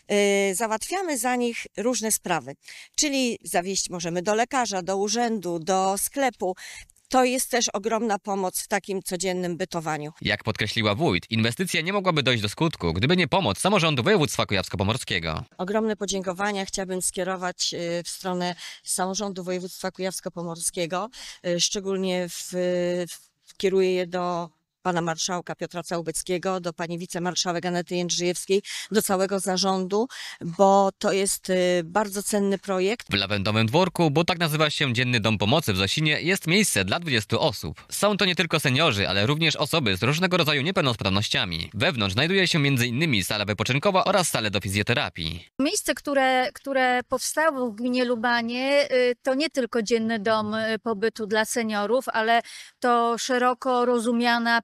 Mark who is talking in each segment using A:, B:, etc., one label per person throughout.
A: załatwiamy za nich różne sprawy, czyli zawieźć możemy do lekarza, do urzędu, do sklepu. To jest też ogromna pomoc w takim codziennym bytowaniu.
B: Jak podkreśliła wójt, inwestycja nie mogłaby dojść do skutku, gdyby nie pomoc samorządu województwa kujawsko-pomorskiego.
A: Ogromne podziękowania chciałabym skierować w stronę samorządu województwa kujawsko-pomorskiego. Szczególnie kieruję je do pana marszałka Piotra Całubeckiego, do pani wicemarszałek Anety Jędrzejewskiej, do całego zarządu, bo to jest bardzo cenny projekt.
B: W Lawendowym Dworku, bo tak nazywa się Dzienny Dom Pomocy w Zosinie, jest miejsce dla 20 osób. Są to nie tylko seniorzy, ale również osoby z różnego rodzaju niepełnosprawnościami. Wewnątrz znajduje się m.in. sala wypoczynkowa oraz sale do fizjoterapii.
C: Miejsce, które powstało w gminie Lubanie, to nie tylko dzienny dom pobytu dla seniorów, ale to szeroko rozumiana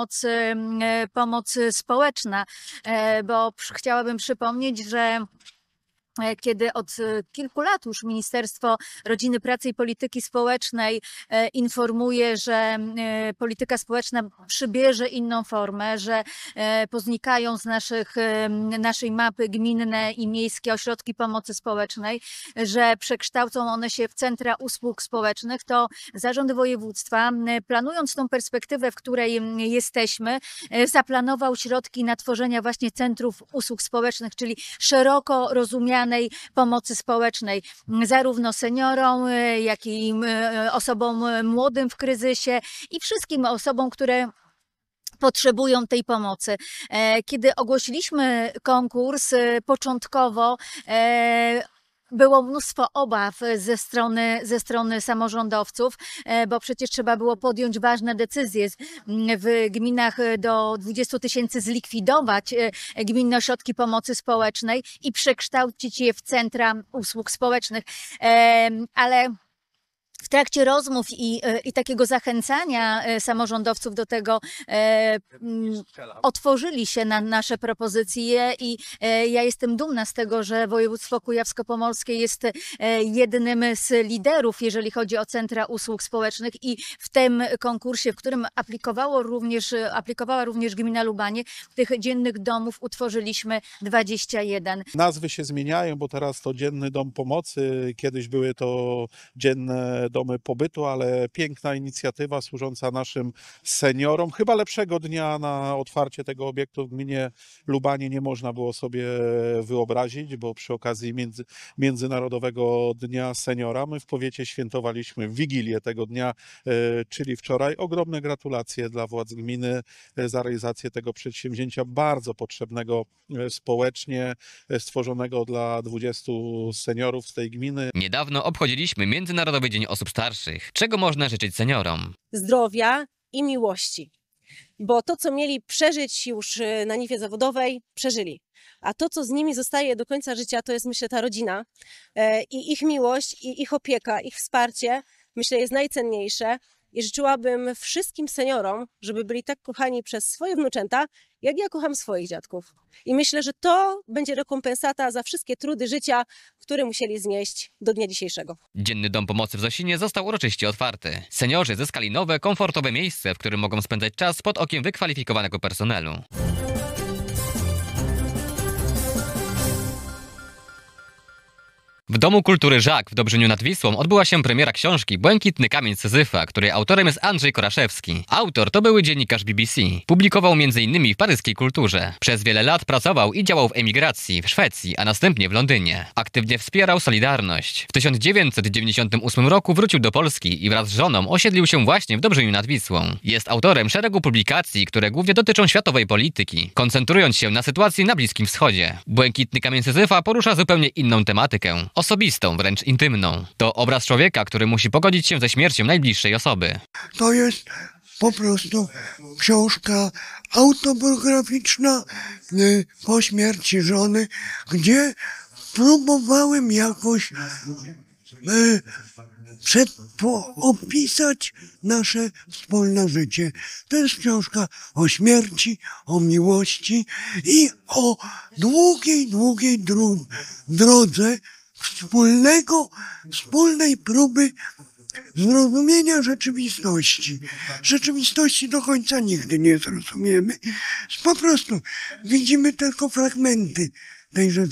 C: pomoc społeczna, bo chciałabym przypomnieć, że kiedy od kilku lat już Ministerstwo Rodziny, Pracy i Polityki Społecznej informuje, że polityka społeczna przybierze inną formę, że poznikają z naszej mapy gminne i miejskie ośrodki pomocy społecznej, że przekształcą one się w centra usług społecznych, to Zarząd Województwa, planując tą perspektywę, w której jesteśmy, zaplanował środki na tworzenie właśnie centrów usług społecznych, czyli szeroko rozumianej pomocy społecznej zarówno seniorom, jak i osobom młodym w kryzysie i wszystkim osobom, które potrzebują tej pomocy. Kiedy ogłosiliśmy konkurs, początkowo było mnóstwo obaw ze strony samorządowców, bo przecież trzeba było podjąć ważne decyzje. W gminach do 20 000 zlikwidować gminne ośrodki pomocy społecznej i przekształcić je w centra usług społecznych. Ale w trakcie rozmów i takiego zachęcania samorządowców do tego otworzyli się na nasze propozycje i ja jestem dumna z tego, że województwo kujawsko-pomorskie jest jednym z liderów, jeżeli chodzi o centra usług społecznych i w tym konkursie, w którym aplikowała również gmina Lubanie, tych dziennych domów utworzyliśmy 21.
D: Nazwy się zmieniają, bo teraz to Dzienny Dom Pomocy, kiedyś były to dzienne domy pobytu, ale piękna inicjatywa służąca naszym seniorom. Chyba lepszego dnia na otwarcie tego obiektu w gminie Lubanie nie można było sobie wyobrazić, bo przy okazji Międzynarodowego Dnia Seniora my w powiecie świętowaliśmy Wigilię tego dnia, czyli wczoraj. Ogromne gratulacje dla władz gminy za realizację tego przedsięwzięcia bardzo potrzebnego społecznie, stworzonego dla 20 seniorów z tej gminy.
B: Niedawno obchodziliśmy Międzynarodowy Dzień Osób Starszych. Czego można życzyć seniorom?
E: Zdrowia i miłości, bo to, co mieli przeżyć już na niwie zawodowej, przeżyli. A to, co z nimi zostaje do końca życia, to jest, myślę, ta rodzina i ich miłość, i ich opieka, ich wsparcie, myślę, jest najcenniejsze. I życzyłabym wszystkim seniorom, żeby byli tak kochani przez swoje wnuczęta, jak ja kocham swoich dziadków. I myślę, że to będzie rekompensata za wszystkie trudy życia, które musieli znieść do dnia dzisiejszego.
B: Dzienny Dom Pomocy w Zosinie został uroczyście otwarty. Seniorzy zyskali nowe, komfortowe miejsce, w którym mogą spędzać czas pod okiem wykwalifikowanego personelu. W Domu Kultury Żak w Dobrzyniu nad Wisłą odbyła się premiera książki Błękitny Kamień Syzyfa, której autorem jest Andrzej Koraszewski. Autor to były dziennikarz BBC. Publikował m.in. w paryskiej Kulturze. Przez wiele lat pracował i działał w emigracji, w Szwecji, a następnie w Londynie. Aktywnie wspierał Solidarność. W 1998 roku wrócił do Polski i wraz z żoną osiedlił się właśnie w Dobrzyniu nad Wisłą. Jest autorem szeregu publikacji, które głównie dotyczą światowej polityki, koncentrując się na sytuacji na Bliskim Wschodzie. Błękitny Kamień Syzyfa porusza zupełnie inną tematykę. Osobistą, wręcz intymną. To obraz człowieka, który musi pogodzić się ze śmiercią najbliższej osoby.
F: To jest po prostu książka autobiograficzna po śmierci żony, gdzie próbowałem jakoś opisać nasze wspólne życie. To jest książka o śmierci, o miłości i o długiej drodze wspólnej próby zrozumienia rzeczywistości. Rzeczywistości do końca nigdy nie zrozumiemy. Po prostu widzimy tylko fragmenty tej rzeczywistości.